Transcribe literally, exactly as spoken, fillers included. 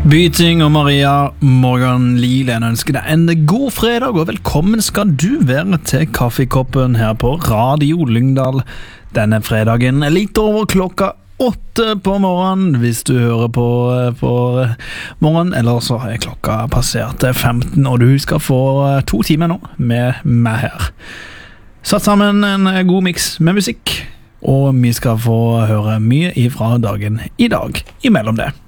Byting og Maria Morgan Lilen ønsker deg en god fredag, og velkommen skal du være til kaffekoppen her på Radio Lyngdal denne fredagen. Litt over klokka åtte på morgenen, hvis du hører på på morgenen, eller så er klokka passert femten, og du skal få to timer nå med meg her. Satt sammen en god mix med musikk, og vi skal få høre mye ifra dagen i dag imellom det.